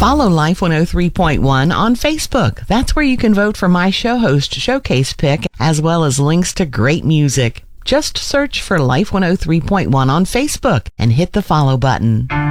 Follow Life 103.1 on Facebook. That's where you can vote for my show host showcase pick, as well as links to great music. Just search for Life 103.1 on Facebook and hit the follow button.